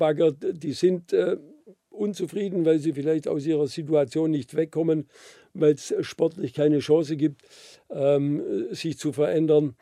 baggert, die sind unzufrieden, weil sie vielleicht aus ihrer Situation nicht wegkommen, weil es sportlich keine Chance gibt, sich zu verändern.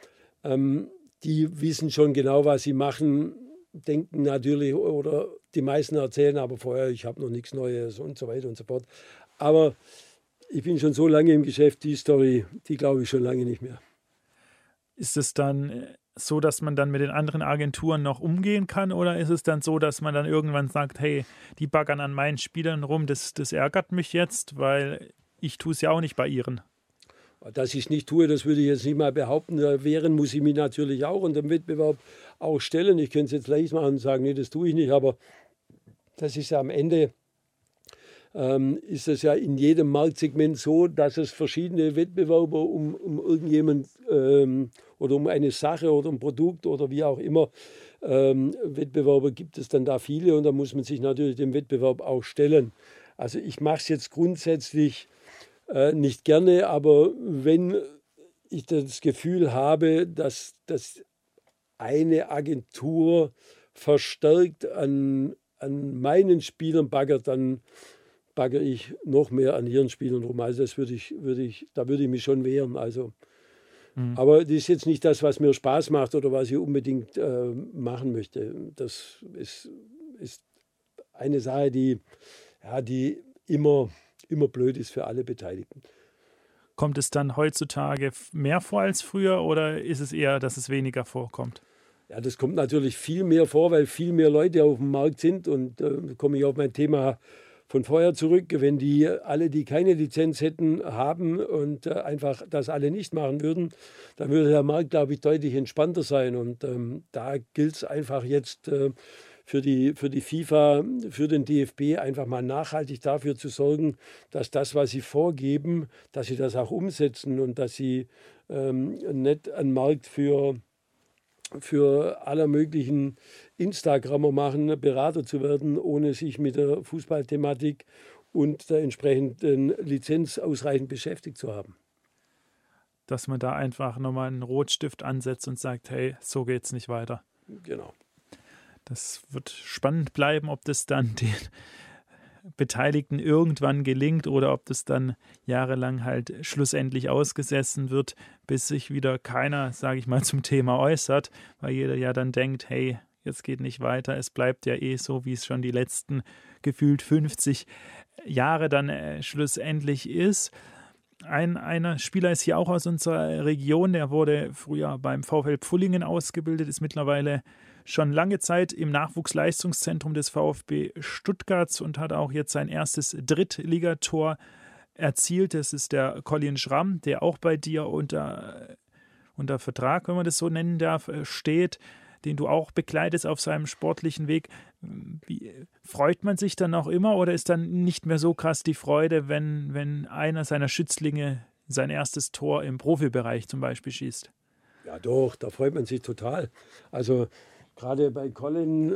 Die wissen schon genau, was sie machen, denken natürlich, oder die meisten erzählen aber vorher, ich habe noch nichts Neues und so weiter und so fort. Aber ich bin schon so lange im Geschäft, die Story, die glaube ich schon lange nicht mehr. Ist es dann so, dass man dann mit den anderen Agenturen noch umgehen kann, oder ist es dann so, dass man dann irgendwann sagt, hey, die baggern an meinen Spielern rum, das ärgert mich jetzt, weil ich tue es ja auch nicht bei ihren? Dass ich es nicht tue, das würde ich jetzt nicht mal behaupten. Wehren muss ich mich natürlich auch und dem Wettbewerb auch stellen. Ich könnte es jetzt leicht machen und sagen, nee, das tue ich nicht, aber das ist ja am Ende, ist es ja in jedem Marktsegment so, dass es verschiedene Wettbewerber um irgendjemand oder um eine Sache oder ein Produkt oder wie auch immer, Wettbewerber gibt es dann da viele und da muss man sich natürlich dem Wettbewerb auch stellen. Also ich mache es jetzt grundsätzlich nicht gerne, aber wenn ich das Gefühl habe, dass eine Agentur verstärkt an meinen Spielern baggert, dann baggere ich noch mehr an ihren Spielern rum. Also das würde ich mich schon wehren. Also, aber das ist jetzt nicht das, was mir Spaß macht oder was ich unbedingt machen möchte. Das ist eine Sache, die immer blöd ist für alle Beteiligten. Kommt es dann heutzutage mehr vor als früher oder ist es eher, dass es weniger vorkommt? Ja, das kommt natürlich viel mehr vor, weil viel mehr Leute auf dem Markt sind. Und komme ich auf mein Thema von vorher zurück. Wenn die alle, die keine Lizenz hätten, haben und einfach das alle nicht machen würden, dann würde der Markt, glaube ich, deutlich entspannter sein. Und da gilt es einfach jetzt für die FIFA, für den DFB einfach mal nachhaltig dafür zu sorgen, dass das, was sie vorgeben, dass sie das auch umsetzen und dass sie nicht einen Markt für aller möglichen Instagrammer machen, Berater zu werden, ohne sich mit der Fußballthematik und der entsprechenden Lizenz ausreichend beschäftigt zu haben. Dass man da einfach nochmal einen Rotstift ansetzt und sagt, hey, so geht's nicht weiter. Genau. Das wird spannend bleiben, ob das dann den Beteiligten irgendwann gelingt oder ob das dann jahrelang halt schlussendlich ausgesessen wird, bis sich wieder keiner, sage ich mal, zum Thema äußert, weil jeder ja dann denkt, hey, jetzt geht nicht weiter, es bleibt ja eh so, wie es schon die letzten gefühlt 50 Jahre dann schlussendlich ist. Einer Spieler ist hier auch aus unserer Region, der wurde früher beim VfL Pfullingen ausgebildet, ist mittlerweile schon lange Zeit im Nachwuchsleistungszentrum des VfB Stuttgarts und hat auch jetzt sein erstes Drittligator erzielt. Das ist der Colin Schramm, der auch bei dir unter Vertrag, wenn man das so nennen darf, steht, den du auch begleitest auf seinem sportlichen Weg. Freut man sich dann auch immer oder ist dann nicht mehr so krass die Freude, wenn einer seiner Schützlinge sein erstes Tor im Profibereich zum Beispiel schießt? Ja doch, da freut man sich total. Also gerade bei Colin,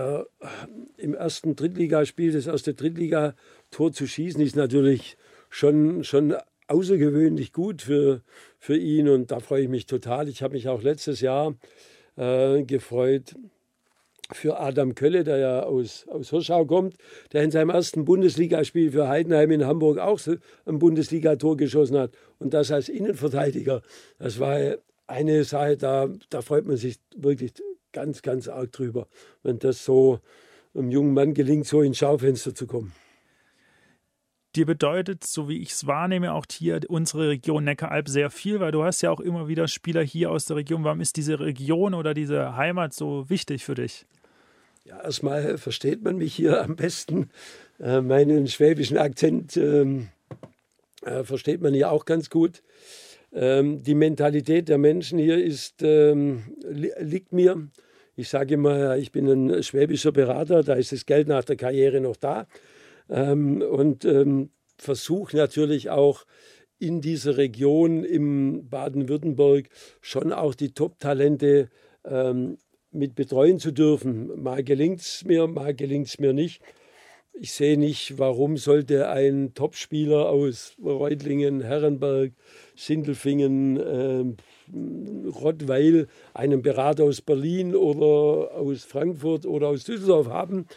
im ersten Drittligaspiel, das erste Drittligator zu schießen, ist natürlich schon außergewöhnlich gut für ihn und da freue ich mich total. Ich habe mich auch letztes Jahr gefreut für Adam Kölle, der ja aus Hirschau kommt, der in seinem ersten Bundesligaspiel für Heidenheim in Hamburg auch ein Bundesligator geschossen hat und das als Innenverteidiger. Das war eine Sache, da freut man sich wirklich ganz, ganz arg drüber, wenn das so einem jungen Mann gelingt, so ins Schaufenster zu kommen. Dir bedeutet, so wie ich es wahrnehme, auch hier unsere Region Neckaralb sehr viel, weil du hast ja auch immer wieder Spieler hier aus der Region. Warum ist diese Region oder diese Heimat so wichtig für dich? Ja, erstmal versteht man mich hier am besten. Meinen schwäbischen Akzent versteht man hier auch ganz gut. Die Mentalität der Menschen hier liegt mir. Ich sage immer, ich bin ein schwäbischer Berater, da ist das Geld nach der Karriere noch da. Und versuche natürlich auch in dieser Region im Baden-Württemberg schon auch die Top-Talente mit betreuen zu dürfen. Mal gelingt es mir nicht. ich sehe nicht, warum sollte ein Topspieler aus Reutlingen, Herrenberg, Sindelfingen, Rottweil einen Berater aus Berlin oder aus Frankfurt oder aus Düsseldorf haben